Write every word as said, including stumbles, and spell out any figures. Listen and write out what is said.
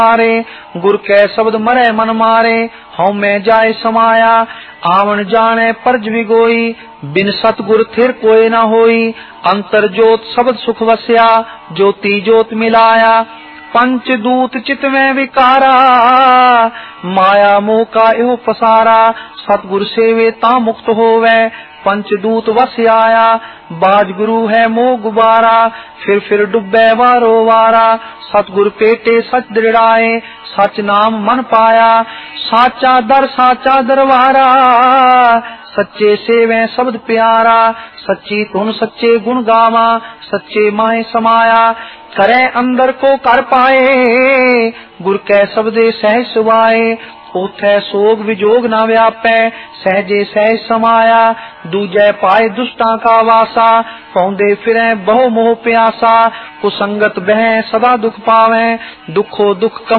गुर कै शब्द मरै मन मारे, हऊँ मैं जाय समाया। आवन जाने परज विगोई, बिन सतगुर थिर कोय न होई। अंतर जोत शब्द सुख वस्या, ज्योति जोत मिलाया। पंच दूत चित में विकारा, माया मोह का एहो पसारा। सतगुर सेवे ता मुक्त होवे, पंचदूत वस आया। बाज गुरु है मोह गुबारा, फिर फिर डुब्बे वारो वारा। सतगुर पेटे सच दृढ़ाए, सच नाम मन पाया। साचा दर साचा दरबारा, सच्चे सेवे शब्द प्यारा। सच्ची धुन सच्चे गुण गावा, सच्चे माहे समाया। करे अंदर को कर पाए, गुर कै शब्दे सहज सुभाए। ओथै सोग विजोग न व्यापै, सहजे सहज समाया। दूजै पाए दुष्टां का वासा, पौंदे फिरै बहु मोह प्यासा। कुसंगत बह सदा दुख पावै, दुखो दुख कम